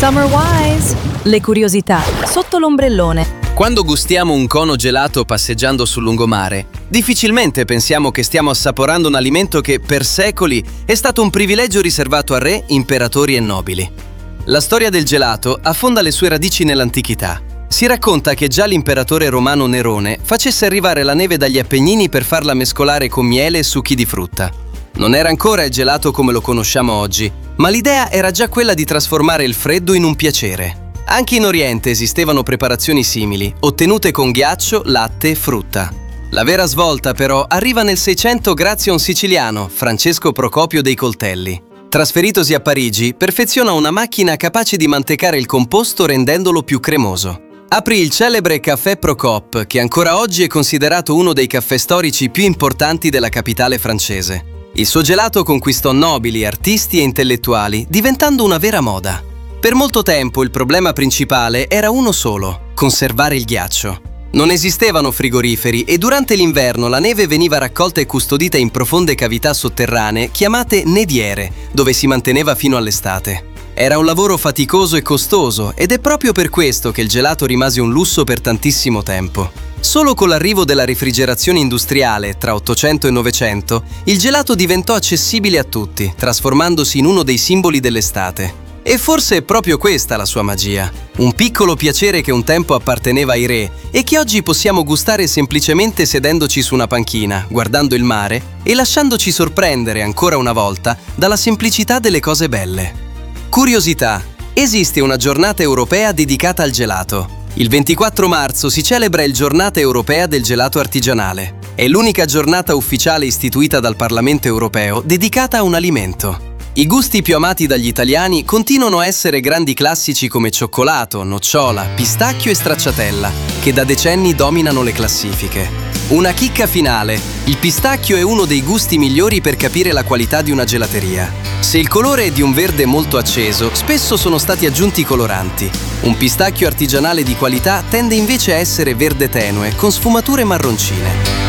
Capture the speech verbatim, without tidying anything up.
Summer Wise, le curiosità sotto l'ombrellone. Quando gustiamo un cono gelato passeggiando sul lungomare, difficilmente pensiamo che stiamo assaporando un alimento che per secoli è stato un privilegio riservato a re, imperatori e nobili. La storia del gelato affonda le sue radici nell'antichità. Si racconta che già l'imperatore romano Nerone facesse arrivare la neve dagli Appennini per farla mescolare con miele e succhi di frutta. Non era ancora il gelato come lo conosciamo oggi, ma l'idea era già quella di trasformare il freddo in un piacere. Anche in Oriente esistevano preparazioni simili, ottenute con ghiaccio, latte e frutta. La vera svolta, però, arriva nel Seicento grazie a un siciliano, Francesco Procopio dei Coltelli. Trasferitosi a Parigi, perfeziona una macchina capace di mantecare il composto rendendolo più cremoso. Aprì il celebre Caffè Procop, che ancora oggi è considerato uno dei caffè storici più importanti della capitale francese. Il suo gelato conquistò nobili, artisti e intellettuali, diventando una vera moda. Per molto tempo il problema principale era uno solo: conservare il ghiaccio. Non esistevano frigoriferi e durante l'inverno la neve veniva raccolta e custodita in profonde cavità sotterranee chiamate nediere, dove si manteneva fino all'estate. Era un lavoro faticoso e costoso ed è proprio per questo che il gelato rimase un lusso per tantissimo tempo. Solo con l'arrivo della refrigerazione industriale tra Ottocento e Novecento, il gelato diventò accessibile a tutti, trasformandosi in uno dei simboli dell'estate. E forse è proprio questa la sua magia, un piccolo piacere che un tempo apparteneva ai re e che oggi possiamo gustare semplicemente sedendoci su una panchina, guardando il mare e lasciandoci sorprendere ancora una volta dalla semplicità delle cose belle. Curiosità: esiste una giornata europea dedicata al gelato. Il ventiquattro marzo si celebra il Giornata Europea del Gelato Artigianale. È l'unica giornata ufficiale istituita dal Parlamento Europeo dedicata a un alimento. I gusti più amati dagli italiani continuano a essere grandi classici come cioccolato, nocciola, pistacchio e stracciatella, che da decenni dominano le classifiche. Una chicca finale: il pistacchio è uno dei gusti migliori per capire la qualità di una gelateria. Se il colore è di un verde molto acceso, spesso sono stati aggiunti coloranti. Un pistacchio artigianale di qualità tende invece a essere verde tenue, con sfumature marroncine.